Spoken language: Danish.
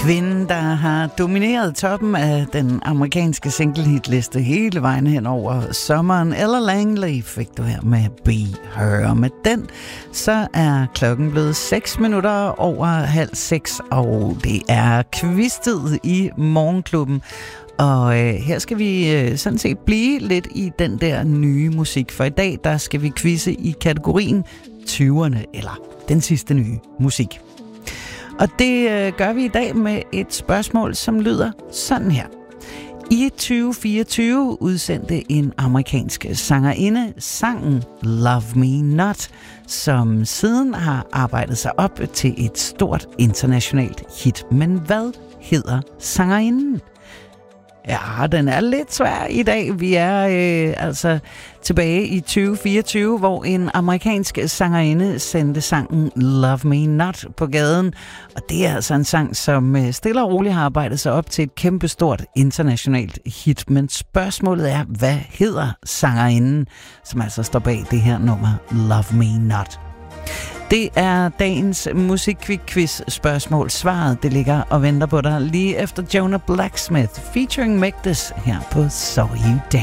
Kvinden, der har domineret toppen af den amerikanske singlehitliste hele vejen hen over sommeren. Ella Langley fik du her med Be Her. Og med den, så er klokken blevet 6 minutter over 5:30, og det er quiz-tid i Morgenklubben. Og her skal vi sådan set blive lidt i den der nye musik. For i dag, der skal vi quizze i kategorien 20'erne, eller den sidste nye musik. Og det gør vi i dag med et spørgsmål, som lyder sådan her. I 2024 udsendte en amerikansk sangerinde sangen Love Me Not, som siden har arbejdet sig op til et stort internationalt hit. Men hvad hedder sangerinden? Ja, den er lidt svær i dag. Vi er altså tilbage i 2024, hvor en amerikansk sangerinde sendte sangen Love Me Not på gaden. Og det er altså en sang, som stille og roligt har arbejdet sig op til et kæmpestort internationalt hit. Men spørgsmålet er, hvad hedder sangerinden, som altså står bag det her nummer Love Me Not? Det er dagens musikquiz spørgsmål. Svaret, det ligger og venter på dig lige efter Jonah Blacksmith featuring Megdus her på So You Dance.